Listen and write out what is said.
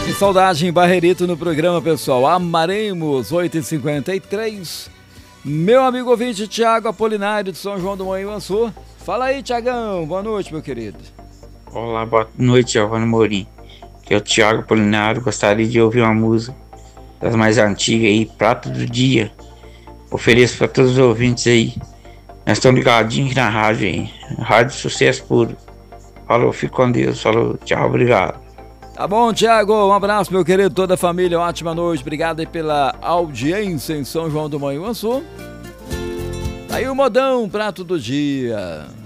Que saudade em Barreirito no programa, pessoal. Amaremos, 8h53. Meu amigo ouvinte Tiago Apolinário de São João do Manhuaçu. Fala aí, Tiagão. Boa noite, meu querido. Olá, boa noite, Giovanni Morim. Que é o Tiago Apolinário. Gostaria de ouvir uma música das mais antigas aí, Prato do Dia. Ofereço para todos os ouvintes aí. Nós estamos ligadinhos aqui na rádio aí. Rádio Sucesso Puro. Falou, fique com Deus. Falou, tchau, obrigado. Tá bom, Tiago, um abraço, meu querido, toda a família, ótima noite, obrigado aí pela audiência em São João do Manhuaçu. Tá aí o modão, Prato do Dia.